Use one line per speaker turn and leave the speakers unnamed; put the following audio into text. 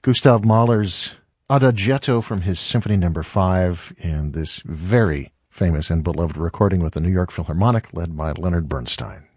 Gustav Mahler's Adagietto from his Symphony No. 5 in this very famous and beloved recording with the New York Philharmonic led by Leonard Bernstein.